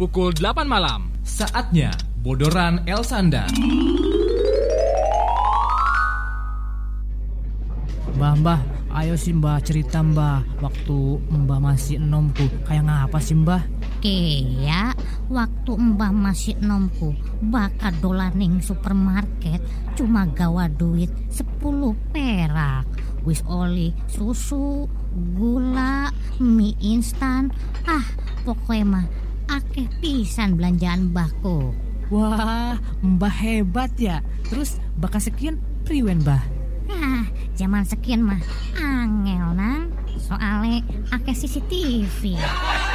pukul 8 malam. Saatnya Bodoran Elsanda. Mbah, ayo sih mbah cerita mbah. Waktu mbah masih enomku, kayak ngapa sih mbah? Kayak waktu mbah masih enomku, bakal dolaning supermarket cuma gawa duit 10 perak. Wis oli susu, gula, mie instan. Pokoknya mah akeh pisan belanjaan mbahku. Wah, mbah hebat ya. Terus bakal sekian priwen mbah? Zaman sekian mah angel nang, soale akeh CCTV.